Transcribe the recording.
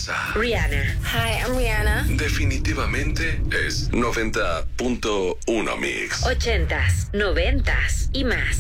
escuchas a Rihanna. Hi, I'm Rihanna. definitivamente es 90.1 Mix. 80s, 90s y más.